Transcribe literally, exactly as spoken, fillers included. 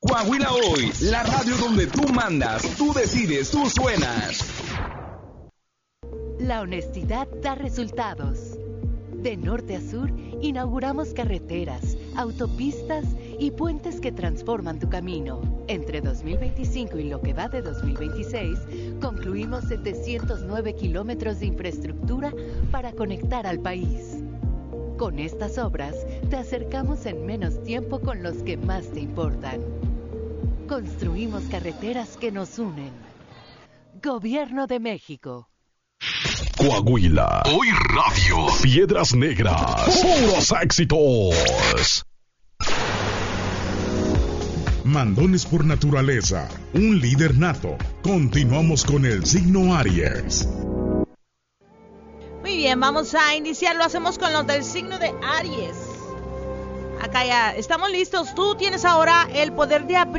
Coahuila Hoy, la radio donde tú mandas, tú decides, tú suenas. La honestidad da resultados. De norte a sur, inauguramos carreteras, autopistas y puentes que transforman tu camino. Entre dos mil veinticinco y lo que va de dos mil veintiséis, concluimos setecientos nueve kilómetros de infraestructura para conectar al país. Con estas obras, te acercamos en menos tiempo con los que más te importan. Construimos carreteras que nos unen. Gobierno de México. Coahuila. Hoy Radio. Piedras Negras. Puros éxitos. Mandones por naturaleza. Un líder nato. Continuamos con el signo Aries. Muy bien, vamos a iniciar. Lo hacemos con los del signo de Aries. Acá ya estamos listos. Tú tienes ahora el poder de abrir